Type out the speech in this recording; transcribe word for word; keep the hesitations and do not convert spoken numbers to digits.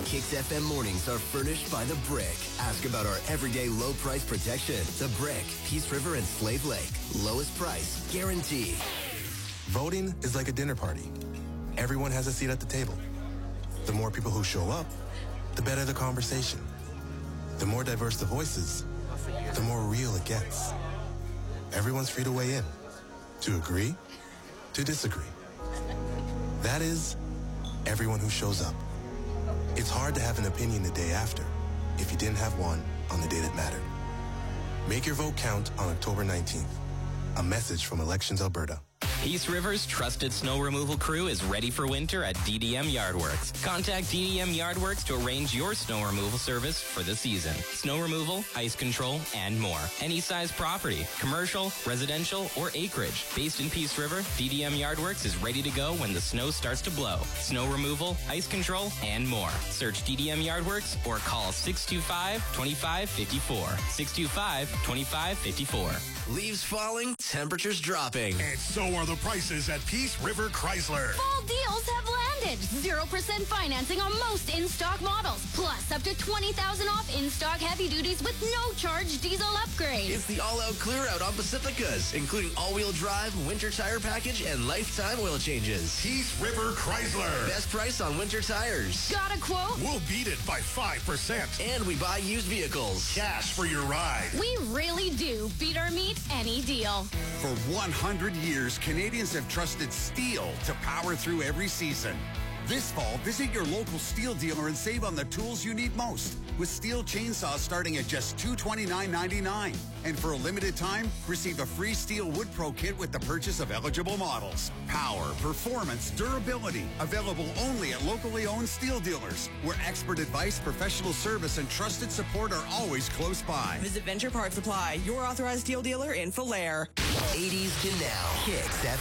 Kicks F M mornings are furnished by The Brick. Ask about our everyday low price protection. The Brick, Peace River and Slave Lake. Lowest price, guaranteed. Voting is like a dinner party. Everyone has a seat at the table. The more people who show up, the better the conversation. The more diverse the voices, the more real it gets. Everyone's free to weigh in, to agree, to disagree. That is, everyone who shows up. It's hard to have an opinion the day after if you didn't have one on the day that mattered. Make your vote count on October nineteenth. A message from Elections Alberta. Peace River's trusted snow removal crew is ready for winter at D D M Yardworks. Contact D D M Yardworks to arrange your snow removal service for the season. Snow removal, ice control, and more. Any size property, commercial, residential, or acreage. Based in Peace River, D D M Yardworks is ready to go when the snow starts to blow. Snow removal, ice control, and more. Search D D M Yardworks or call six two five, two five five four. six two five, two five five four. Leaves falling, temperatures dropping. And so are the prices at Peace River Chrysler. Fall deals have landed. zero percent financing on most in-stock models. Plus, up to twenty thousand dollars off in-stock heavy duties with no charge diesel upgrade. It's the all-out clear-out on Pacificas, including all-wheel drive, winter tire package, and lifetime oil changes. Peace River Chrysler. Best price on winter tires. Got a quote? We'll beat it by five percent. And we buy used vehicles. Cash for your ride. We really do beat our meat any deal. For one hundred years, Canadians have trusted steel to power through every season. This fall, visit your local steel dealer and save on the tools you need most, with steel chainsaws starting at just two hundred twenty-nine ninety-nine. And for a limited time, receive a free Steel Wood Pro kit with the purchase of eligible models. Power, performance, durability, available only at locally owned steel dealers, where expert advice, professional service, and trusted support are always close by. Visit Venture Parts Supply, your authorized steel dealer in Falher. eighties to now. Kicks F M.